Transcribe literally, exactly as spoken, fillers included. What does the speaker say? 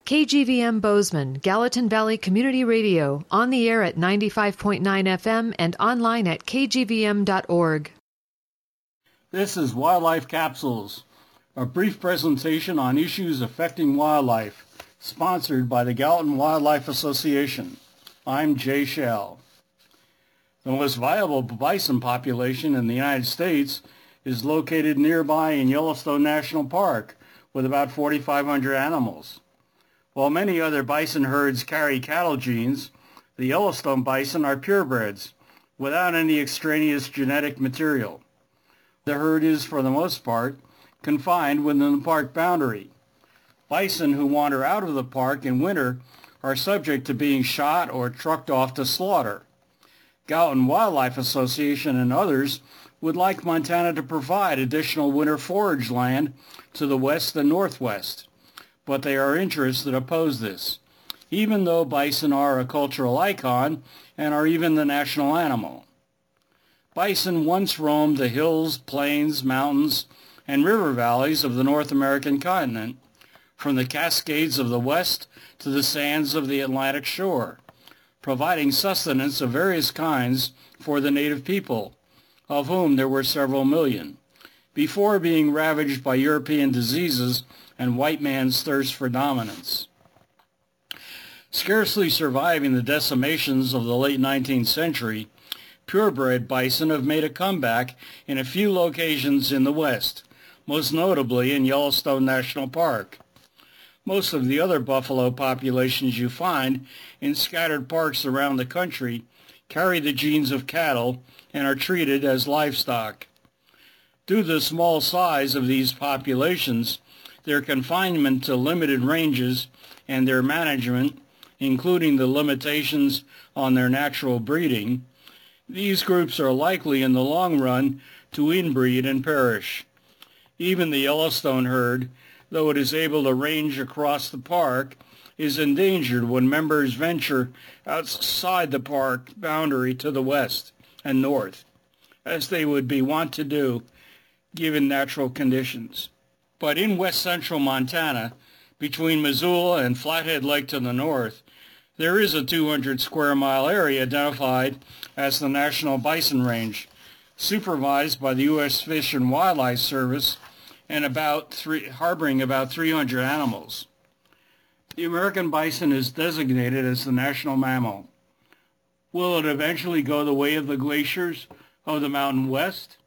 K G V M Bozeman, Gallatin Valley Community Radio, on the air at ninety-five point nine F M and online at k g v m dot org. This is Wildlife Capsules, a brief presentation on issues affecting wildlife, sponsored by the Gallatin Wildlife Association. I'm Jay Shell. The most viable bison population in the United States is located nearby in Yellowstone National Park, with about forty-five hundred animals. While many other bison herds carry cattle genes, the Yellowstone bison are purebreds, without any extraneous genetic material. The herd is, for the most part, confined within the park boundary. Bison who wander out of the park in winter are subject to being shot or trucked off to slaughter. Gallatin Wildlife Association and others would like Montana to provide additional winter forage land to the west and northwest, but they are interests that oppose this, even though bison are a cultural icon and are even the national animal. Bison once roamed the hills, plains, mountains, and river valleys of the North American continent, from the Cascades of the west to the sands of the Atlantic shore, providing sustenance of various kinds for the native people, of whom there were several million, before being ravaged by European diseases and white man's thirst for dominance. Scarcely surviving the decimations of the late nineteenth century, purebred bison have made a comeback in a few locations in the West, most notably in Yellowstone National Park. Most of the other buffalo populations you find in scattered parks around the country carry the genes of cattle and are treated as livestock. Due to the small size of these populations, their confinement to limited ranges, and their management, including the limitations on their natural breeding, these groups are likely in the long run to inbreed and perish. Even the Yellowstone herd, though it is able to range across the park, is endangered when members venture outside the park boundary to the west and north, as they would be wont to do given natural conditions. But in west central Montana, between Missoula and Flathead Lake to the north, there is a two hundred square mile area identified as the National Bison Range, supervised by the U S Fish and Wildlife Service and about three, harboring about three hundred animals. The American bison is designated as the national mammal. Will it eventually go the way of the glaciers of the Mountain West?